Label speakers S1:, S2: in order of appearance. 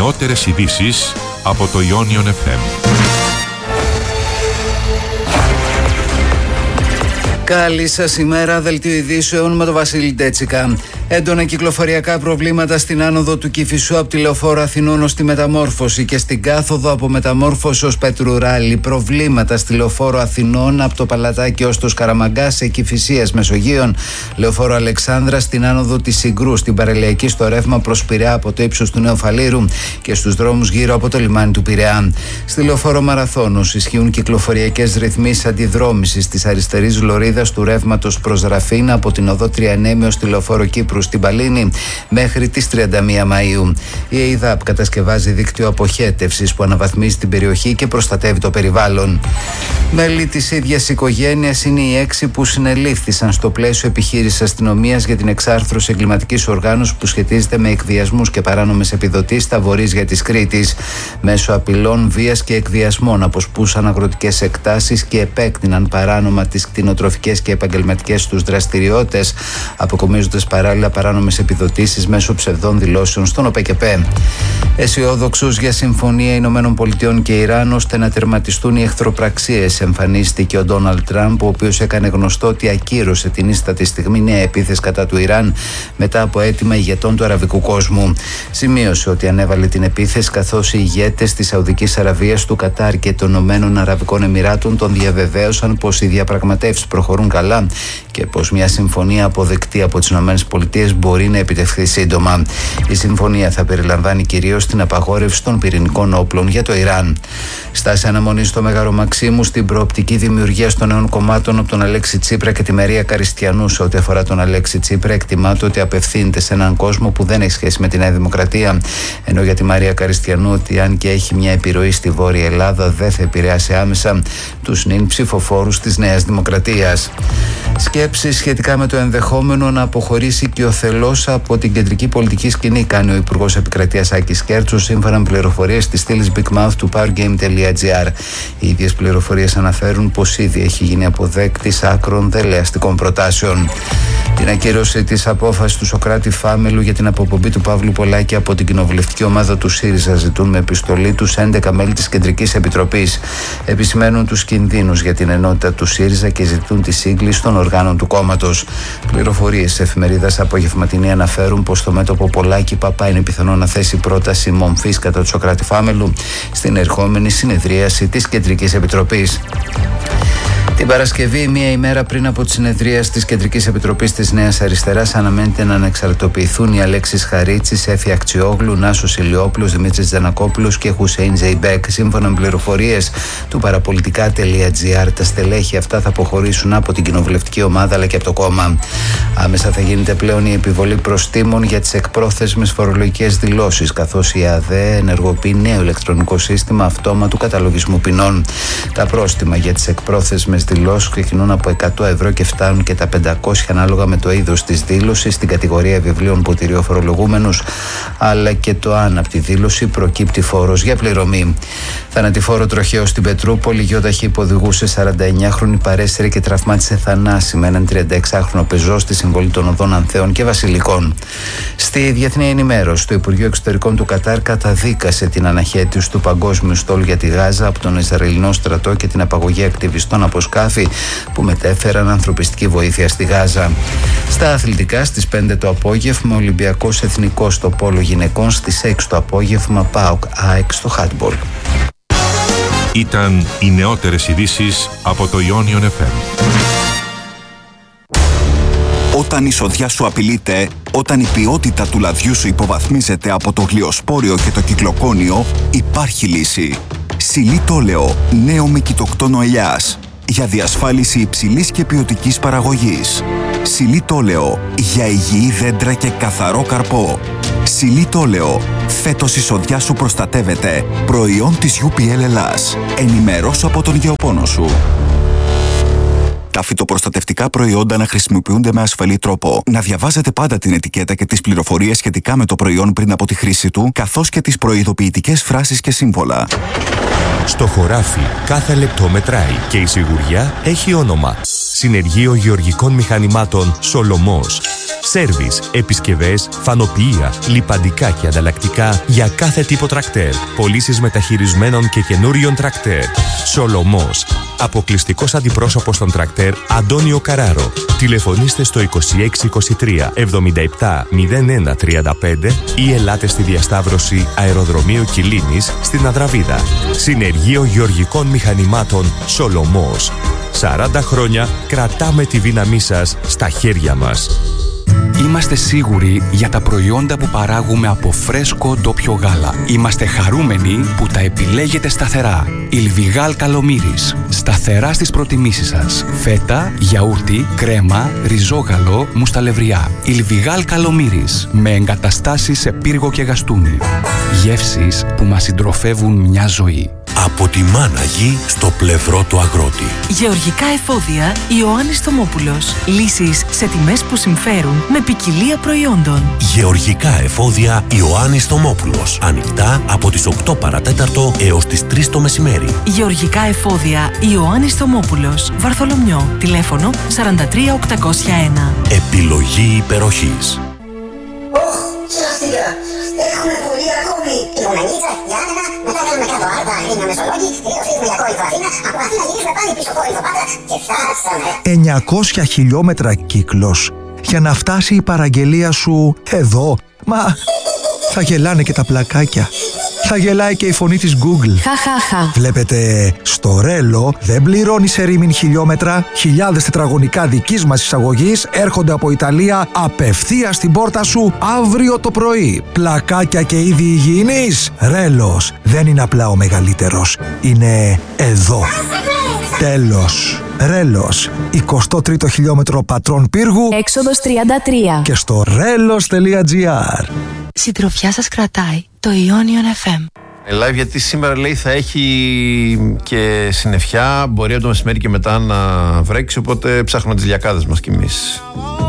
S1: νεότερες ειδήσεις από το Ionion FM.
S2: Καλή σας ημέρα, δελτίο ειδήσεων με τον Βασίλη Ντέτσικα. Έντονα κυκλοφοριακά προβλήματα στην άνοδο του Κηφισού από τη Λεωφόρο Αθηνών ως τη Μεταμόρφωση και στην κάθοδο από Μεταμόρφωση ως Πετρουράλη. Προβλήματα στη Λεωφόρο Αθηνών από το Παλατάκι ως το Σκαραμαγκά σε Κηφισίας Μεσογείων. Λεωφόρο Αλεξάνδρα στην άνοδο της Συγκρού, στην Παραλιακή στο ρεύμα προς Πειραιά από το ύψος του Νέου Φαλήρου και στους δρόμους γύρω από το λιμάνι του Πειραιά. Στη Λεωφόρο Μαραθώνος ισχύουν κυκλοφοριακές ρυθμίσεις αντιδρόμησης της αριστερής λωρίδας του ρεύματος προς Ραφίνα από την οδό Τριανέμεως στη Λεωφόρο Κύπρου στην Παλίνη μέχρι τις 31 Μαΐου. Η ΕΙΔΑΠ κατασκευάζει δίκτυο αποχέτευσης που αναβαθμίζει την περιοχή και προστατεύει το περιβάλλον. Μέλη της ίδιας οικογένειας είναι οι 6 που συνελήφθησαν στο πλαίσιο επιχείρησης αστυνομίας για την εξάρθρωση εγκληματικής οργάνωσης που σχετίζεται με εκβιασμούς και παράνομες επιδοτήσεις στα βορείζια της Κρήτης. Μέσω απειλών, βίας και εκβιασμών αποσπούσαν αγροτικές εκτάσεις και επέκτηναν παράνομα τις κτηνοτροφικές και επαγγελματικές τους δραστηριότητες, αποκομίζοντας παράλληλα παράνομες επιδοτήσεις μέσω ψευδών δηλώσεων στον ΟΠΕΚΕΠΕ. Αισιόδοξος για συμφωνία Ηνωμένων Πολιτειών και Ιράν ώστε να τερματιστούν οι εχθροπραξίες, εμφανίστηκε ο Ντόναλντ Τραμπ, ο οποίος έκανε γνωστό ότι ακύρωσε την ίστατη στιγμή νέα επίθεση κατά του Ιράν μετά από αίτημα ηγετών του αραβικού κόσμου. Σημείωσε ότι ανέβαλε την επίθεση καθώς οι ηγέτες της Σαουδικής Αραβίας, του Κατάρ και των Ηνωμένων Αραβικών Εμιράτων τον διαβεβαίωσαν πως οι διαπραγματεύσεις προχωρούν καλά και πως μια συμφωνία αποδεκτή από τις ΗΠΑ μπορεί να επιτευχθεί σύντομα. Η συμφωνία θα περιλαμβάνει κυρίως την απαγόρευση των πυρηνικών όπλων για το Ιράν. Στάση αναμονή στο Μέγαρο Μαξίμου στην προοπτική δημιουργία των νέων κομμάτων από τον Αλέξη Τσίπρα και τη Μαρία Καριστιανού. Σε ό,τι αφορά τον Αλέξη Τσίπρα, εκτιμάται ότι απευθύνεται σε έναν κόσμο που δεν έχει σχέση με τη Νέα Δημοκρατία. Ενώ για τη Μαρία Καριστιανού, ότι αν και έχει μια επιρροή στη Βόρεια Ελλάδα, δεν θα επηρεάσει άμεσα τους νυν ψηφοφόρους της Νέας Δημοκρατίας. Σκέψεις σχετικά με το ενδεχόμενο να αποχωρήσει και ο Θελός από την κεντρική πολιτική σκηνή κάνει ο Υπουργός Επικρατείας Άκης Κέρτσος, σύμφωνα με πληροφορίες της στήλης Big Mouth του powergame.gr. Οι ίδιες πληροφορίες αναφέρουν πως ήδη έχει γίνει αποδέκτης άκρων δελεαστικών προτάσεων. Την ακύρωση της απόφασης του Σωκράτη Φάμελου για την αποπομπή του Παύλου Πολάκη από την κοινοβουλευτική ομάδα του ΣΥΡΙΖΑ ζητούν με επιστολή τους 11 μέλη της Κεντρικής Επιτροπής. Επισημαίνουν τους κινδύνους για την ενότητα του ΣΥΡΙΖΑ και ζητούν τη σύγκληση των οργάνων του κόμματος. Πληροφορίες της εφημερίδας Απογευματινή αναφέρουν πως το μέτωπο Πολάκη Παπά είναι πιθανό να θέσει πρόταση μομφής κατά του Σωκράτη Φάμελου στην ερχόμενη συνεδρίαση της Κεντρικής Επιτροπής. Την Παρασκευή, μία ημέρα πριν από τη συνεδρίαση της Κεντρικής Επιτροπής της Νέας Αριστεράς, αναμένεται να ανεξαρτητοποιηθούν οι Αλέξης Χαρίτσης, Έφη Ακτσιόγλου, Νάσος Ηλιόπουλος, Δημήτρης Τζανακόπουλος και Χουσέιν Ζεϊμπέκ. Σύμφωνα με πληροφορίες του παραπολιτικά.gr, τα στελέχη αυτά θα αποχωρήσουν από την κοινοβουλευτική ομάδα αλλά και από το κόμμα. Άμεσα θα γίνεται πλέον η επιβολή προστίμων για τις εκπρόθεσμες φορολογικές δηλώσεις, καθώς η ΑΔΕ ενεργοποιεί νέο ηλεκτρονικό σύστημα αυτόματου καταλογισμού ποινών. Τα πρόστιμα για τις εκπρόθεσμες δηλώσεις ξεκινούν από 100 ευρώ και φτάνουν και τα 500 ανάλογα με το είδος της δήλωσης, στην κατηγορία βιβλίων που τηρεί ο φορολογούμενος, αλλά και το αν από τη δήλωση προκύπτει φόρος για πληρωμή. Θανατηφόρο τροχαίο στην Πετρούπολη, γιόταχη που οδηγούσε 49χρονη παρέσυρε και τραυμάτισε θανάσιμα έναν 36χρονο πεζό στη συμβολή των οδών Ανθέων και Βασιλικών. Στη διεθνή ενημέρωση, το Υπουργείο Εξωτερικών του Κατάρ καταδίκασε την αναχέτηση του παγκόσμιου στόλου για τη Γάζα από τον Ισραηλινό στρατό και την απαγωγή ακτιβιστών από σκάφη που μετέφεραν ανθρωπιστική βοήθεια στη Γάζα. Στα αθλητικά, στις 5 το απόγευμα, Ολυμπιακός Εθνικός στο πόλο γυναικών, στις 6 το απόγευμα, ΠΑΟΚ ΑΕΚ στο χάντμπολ.
S1: Ήταν οι νεότερες ειδήσεις από το Ionion FM.
S3: Όταν η σοδιά σου απειλείται, όταν η ποιότητα του λαδιού σου υποβαθμίζεται από το γλυοσπόριο και το κυκλοκόνιο, υπάρχει λύση. Xylitoleo, νέο με κοιτοκτόνο ελιάς, για διασφάλιση υψηλής και ποιοτικής παραγωγής. Xylitoleo, για υγιή δέντρα και καθαρό καρπό. Xylitoleo, φέτος η σοδιά σου προστατεύεται. Προϊόν της UPL Ελλάς. Ενημερώσου από τον γεωπόνο σου. Τα φυτοπροστατευτικά προϊόντα να χρησιμοποιούνται με ασφαλή τρόπο. Να διαβάζετε πάντα την ετικέτα και τις πληροφορίες σχετικά με το προϊόν πριν από τη χρήση του, καθώς και τις προειδοποιητικές φράσεις και σύμβολα.
S4: Στο χωράφι κάθε λεπτό μετράει και η σιγουριά έχει όνομα. Συνεργείο Γεωργικών Μηχανημάτων Σολομός. Σέρβις, επισκευές, φανοποιεία, λιπαντικά και ανταλλακτικά για κάθε τύπο τρακτέρ. Πωλήσεις μεταχειρισμένων και καινούριων τρακτέρ. Σολομός. Αποκλειστικός αντιπρόσωπος των τρακτέρ Αντώνιο Καράρο. Τηλεφωνήστε στο 2623 77 01 35 ή ελάτε στη διασταύρωση Αεροδρομίου Κιλίνης στην Αδραβίδα. Συνεργείο Γεωργικών Μηχανημάτων Σολομός. 40 χρόνια κρατάμε τη δύναμή σας στα χέρια μας.
S5: Είμαστε σίγουροι για τα προϊόντα που παράγουμε από φρέσκο ντόπιο γάλα. Είμαστε χαρούμενοι που τα επιλέγετε σταθερά. Ιλβιγάλ Καλομύρης. Σταθερά στις προτιμήσεις σας. Φέτα, γιαούρτι, κρέμα, ριζόγαλο, μουσταλευριά. Ιλβιγάλ Καλομύρης. Με εγκαταστάσεις σε πύργο και γαστούνι. Γεύσεις που μας συντροφεύουν μια ζωή.
S6: Από τη μάνα γη στο πλευρό του αγρότη.
S7: Γεωργικά εφόδια Ιωάννης Θωμόπουλος. Λύσεις σε τιμές που συμφέρουν με ποικιλία προϊόντων.
S6: Γεωργικά εφόδια Ιωάννης Θωμόπουλος. Ανοιχτά από τις 8 παρατέταρτο έως τις 3 το μεσημέρι.
S7: Γεωργικά εφόδια Ιωάννης Θωμόπουλος. Βαρθολομιό. Τηλέφωνο 43801.
S6: Επιλογή υπεροχής.
S8: Σωστικά. Έχουμε πολύ ακόμη. Η Βουνανίτσα, η Άννα, μετά κάνουμε κάτω Άρτα, Αγρίνιο Μεσολόγγι, τελειοφύγουμε για Κόρινθο Αθήνα, από Αθήνα γυρίσουμε πάλι πίσω Κόρινθο Πάτρα και φτάσαμε.
S9: 900 χιλιόμετρα κύκλος για να φτάσει η παραγγελία σου εδώ. Μα θα γελάνε και τα πλακάκια. Θα γελάει και η φωνή της Google.
S7: Χαχαχα.
S9: Βλέπετε, στο Ρέλο δεν πληρώνει σε ρήμην χιλιόμετρα. Χιλιάδες τετραγωνικά δικής μας εισαγωγής έρχονται από Ιταλία απευθείας στην πόρτα σου αύριο το πρωί. Πλακάκια και είδη υγιεινής. Ρέλος δεν είναι απλά ο μεγαλύτερος. Είναι εδώ. Τέλος. Ρέλος, 23ο χιλιόμετρο Πατρών Πύργου,
S7: Έξοδος 33.
S9: και στο relos.gr.
S7: Συντροφιά σας κρατάει το Ionion FM.
S10: Live, γιατί σήμερα λέει θα έχει και συννεφιά, μπορεί από το μεσημέρι και μετά να βρέξει, οπότε ψάχνουμε τις λιακάδες μας κι εμείς.